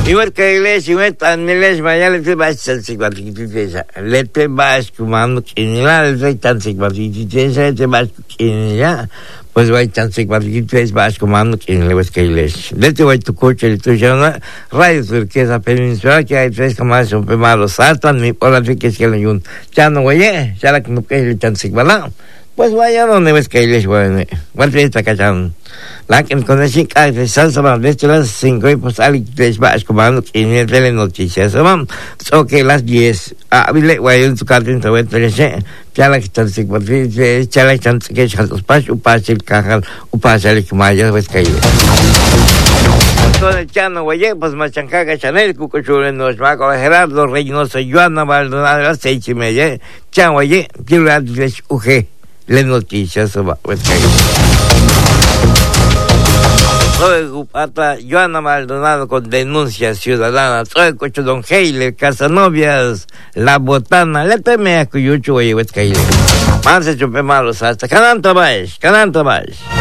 Igual que iglesia, igual miles vaya le te vas a 53. Le te vas comando quinila, le tan 53, te vas quinila. Pues vai tan 53 vas comando quinila igual que iglesia. Le te voy tu coche, le tu llama radio turquesa peninsular que hay 3 más un pemalo saltan mi por la que es que le un. Ya no voy, ya la que no que le tan 50. Pues vaya donde ves que les bueno, ¿cuál te está cachando? La que con ese cae de salsa van de las 5 y pues ali tres vas comando en el tele noticias, ¿no? So que las 10 habile voy en tu carta en tu tele, ya la que están 53, ya la están que es los pasos, pasa el cajal, pasa el que maya ves que entonces ya no voy, pues machancaga Chanel, Cucuchule nos va a Gerardo Reynoso, Joana Maldonado a las 6:30, ya voy, quiero darles UG. Le noticias pues soy Gupata Joana Maldonado con denuncia ciudadana. Soy cocho Don Heile Casanovias La Botana. Le teme a Cuyucho y Huescaile. Más se chupe malos hasta Cananta más.